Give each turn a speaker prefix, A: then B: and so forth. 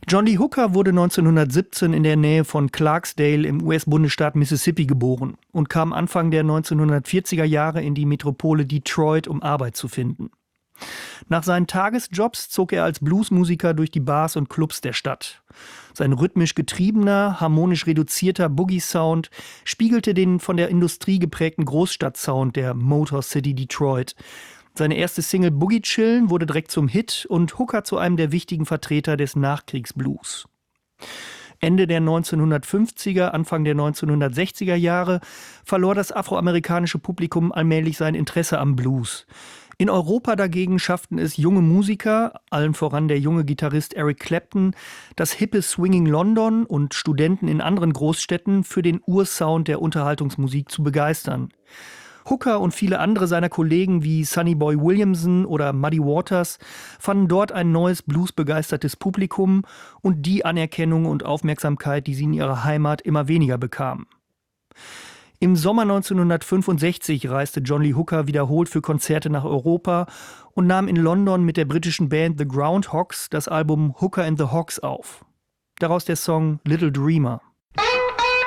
A: John Lee Hooker wurde 1917 in der Nähe von Clarksdale im US-Bundesstaat Mississippi geboren und kam Anfang der 1940er Jahre in die Metropole Detroit, um Arbeit zu finden. Nach seinen Tagesjobs zog er als Bluesmusiker durch die Bars und Clubs der Stadt. Sein rhythmisch getriebener, harmonisch reduzierter Boogie-Sound spiegelte den von der Industrie geprägten Großstadt-Sound der Motor City Detroit. Seine erste Single Boogie Chillin' wurde direkt zum Hit und Hooker zu einem der wichtigen Vertreter des Nachkriegsblues. Ende der 1950er, Anfang der 1960er Jahre verlor das afroamerikanische Publikum allmählich sein Interesse am Blues. In Europa dagegen schafften es junge Musiker, allen voran der junge Gitarrist Eric Clapton, das hippe Swinging London und Studenten in anderen Großstädten für den Ursound der Unterhaltungsmusik zu begeistern. Hooker und viele andere seiner Kollegen wie Sonny Boy Williamson oder Muddy Waters fanden dort ein neues bluesbegeistertes Publikum und die Anerkennung und Aufmerksamkeit, die sie in ihrer Heimat immer weniger bekamen. Im Sommer 1965 reiste John Lee Hooker wiederholt für Konzerte nach Europa und nahm in London mit der britischen Band The Groundhogs das Album Hooker and the Hogs auf. Daraus der Song Little Dreamer.